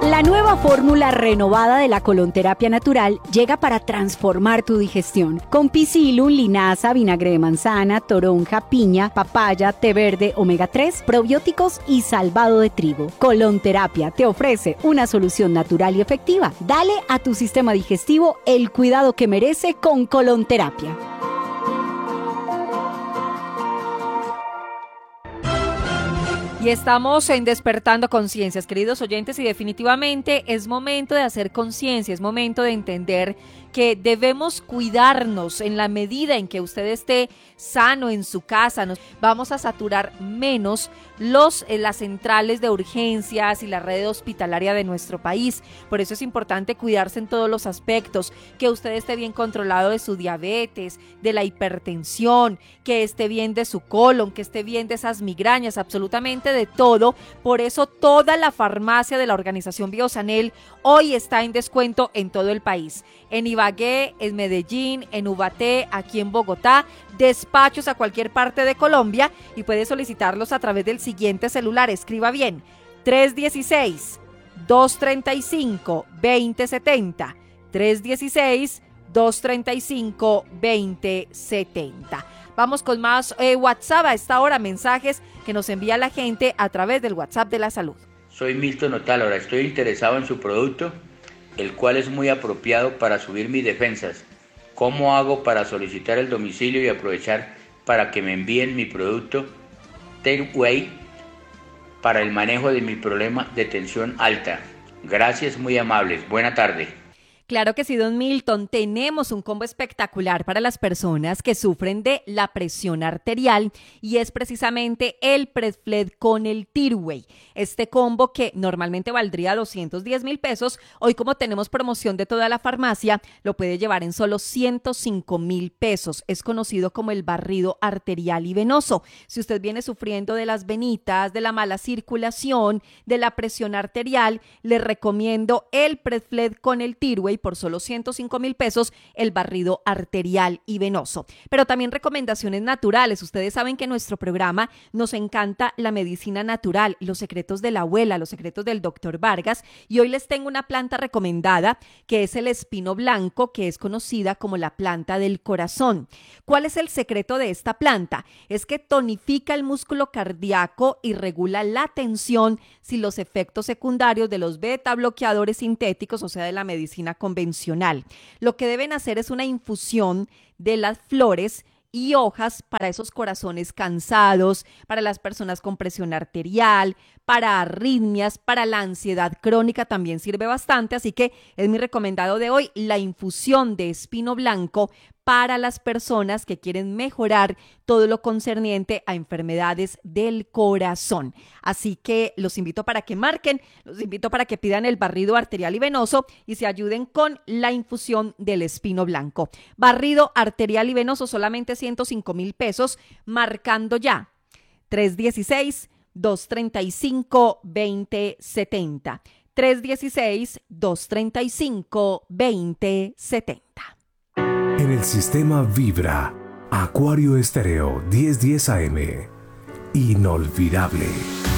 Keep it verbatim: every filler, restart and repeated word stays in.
La nueva fórmula renovada de la colonterapia natural llega para transformar tu digestión. Con psyllium, linaza, vinagre de manzana, toronja, piña, papaya, té verde, omega tres, probióticos y salvado de trigo. Colonterapia te ofrece una solución natural y efectiva. Dale a tu sistema digestivo el cuidado que merece con colonterapia. Y estamos en Despertando Conciencias, queridos oyentes, y definitivamente es momento de hacer conciencia, es momento de entender que debemos cuidarnos en la medida en que usted esté sano en su casa. Nos vamos a saturar menos los, eh, las centrales de urgencias y la red hospitalaria de nuestro país. Por eso es importante cuidarse en todos los aspectos, que usted esté bien controlado de su diabetes, de la hipertensión, que esté bien de su colon, que esté bien de esas migrañas, absolutamente de todo. Por eso toda la farmacia de la organización Biosanel hoy está en descuento en todo el país. En Ibagué, en Medellín, en Ubaté, aquí en Bogotá, despachos a cualquier parte de Colombia, y puede solicitarlos a través del siguiente celular. Escriba bien: tres uno seis, dos tres cinco, dos cero siete cero, tres uno seis, dos tres cinco, dos cero siete cero. Vamos con más eh, WhatsApp a esta hora, mensajes que nos envía la gente a través del WhatsApp de la salud. Soy Milton Otálora, estoy interesado en su producto, el cual es muy apropiado para subir mis defensas. ¿Cómo hago para solicitar el domicilio y aprovechar para que me envíen mi producto Takeaway para el manejo de mi problema de tensión alta? Gracias, muy amables. Buena tarde. Claro que sí, don Milton, tenemos un combo espectacular para las personas que sufren de la presión arterial, y es precisamente el Predfled con el Tirway. Este combo, que normalmente valdría doscientos diez mil pesos, hoy, como tenemos promoción de toda la farmacia, lo puede llevar en solo ciento cinco mil pesos. Es conocido como el barrido arterial y venoso. Si usted viene sufriendo de las venitas, de la mala circulación, de la presión arterial, le recomiendo el Predfled con el Tirway por solo ciento cinco mil pesos, el barrido arterial y venoso. Pero también recomendaciones naturales. Ustedes saben que en nuestro programa nos encanta la medicina natural, los secretos de la abuela, los secretos del doctor Vargas, y hoy les tengo una planta recomendada que es el espino blanco, que es conocida como la planta del corazón. ¿Cuál es el secreto de esta planta? Es que tonifica el músculo cardíaco y regula la tensión sin los efectos secundarios de los beta bloqueadores sintéticos, o sea, de la medicina convencional. Lo que deben hacer es una infusión de las flores y hojas para esos corazones cansados, para las personas con presión arterial, para arritmias, para la ansiedad crónica también sirve bastante, así que es mi recomendado de hoy, la infusión de espino blanco para las personas que quieren mejorar todo lo concerniente a enfermedades del corazón. Así que los invito para que marquen, los invito para que pidan el barrido arterial y venoso y se ayuden con la infusión del espino blanco. Barrido arterial y venoso, solamente ciento cinco mil pesos, marcando ya tres uno seis, dos tres cinco, dos cero siete cero, tres uno seis, dos tres cinco, dos cero siete cero. En el sistema Vibra, Acuario Estéreo diez diez A M. Inolvidable.